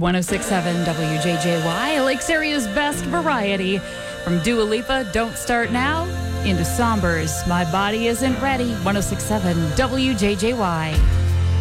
106.7 WJJY, Lakes Area's best variety. From Dua Lipa, Don't Start Now, into Sombers, My Body Isn't Ready. 106.7 WJJY.